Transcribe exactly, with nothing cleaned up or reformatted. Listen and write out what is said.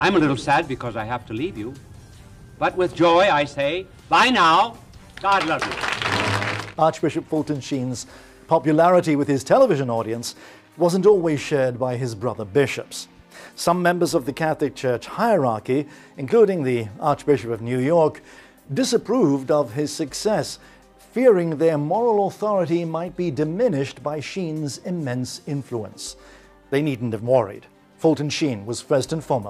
I'm a little sad because I have to leave you. But with joy, I say, bye now. God love you. Archbishop Fulton Sheen's popularity with his television audience wasn't always shared by his brother bishops. Some members of the Catholic Church hierarchy, including the Archbishop of New York, disapproved of his success, fearing their moral authority might be diminished by Sheen's immense influence. They needn't have worried. Fulton Sheen was first and foremost